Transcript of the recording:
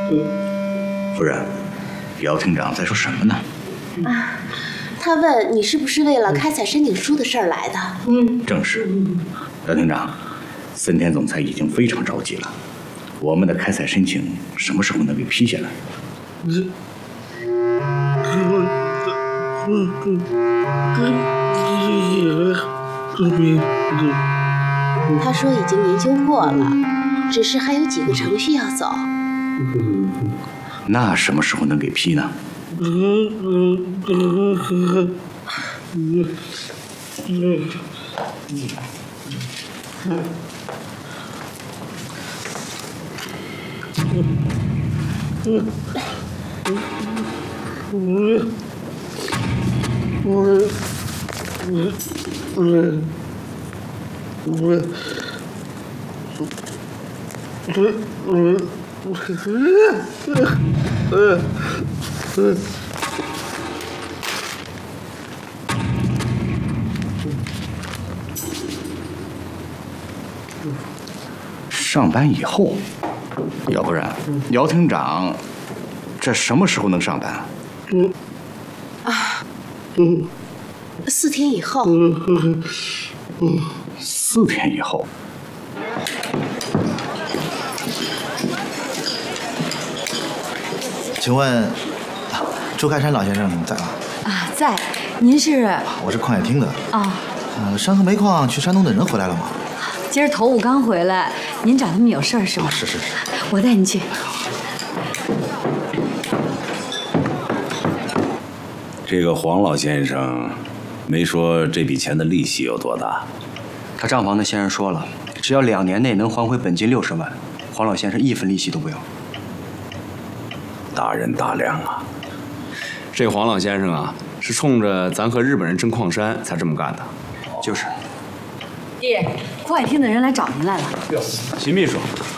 夫人，姚厅长在说什么呢？ 啊，他问你是不是为了开采申请书的事儿来的？ 正是。姚厅长，森田总裁已经非常着急了，我们的开采申请什么时候能给批下来？ 他说已经研究过了，只是还有几个程序要走。 那什么时候能给批呢？上班以后，要不然姚厅长这什么时候能上班 4天以后。 4天以后。 请问，周开山老先生在吗？ 啊，在。您是？ 我是矿业厅的。 啊。 山河煤矿去山东的人回来了吗？ 今儿头午刚回来，您找他们有事儿是吗？ 是。 我带你去。 这个黄老先生没说这笔钱的利息有多大。 他账房的先生说了，只要2年内能还回本金60万，黄老先生1分利息都不要。 大人大量啊！ 这黄老先生啊，是冲着咱和日本人争矿山才这么干的。 就是。 爹，矿业厅的人来找您来了。 秦秘书，